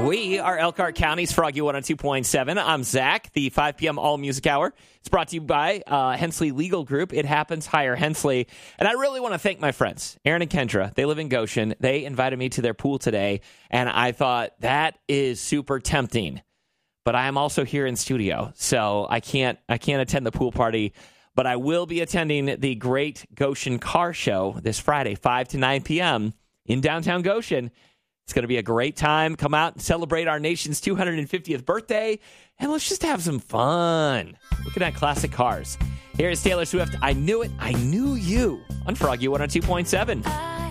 We are Elkhart County's Froggy 102.7. I'm Zach. The 5 p.m. All Music Hour. It's brought to you by Hensley Legal Group. It happens. Hire Hensley. And I really want to thank my friends, Aaron and Kendra. They live in Goshen. They invited me to their pool today, and I thought that is super tempting. But I am also here in studio, so I can't attend the pool party. But I will be attending the Great Goshen Car Show this Friday, 5 to 9 p.m. in downtown Goshen. It's going to be a great time. Come out and celebrate our nation's 250th birthday, and let's just have some fun looking at classic cars. Here is Taylor Swift. I Knew It. I Knew You on Froggy 102.7.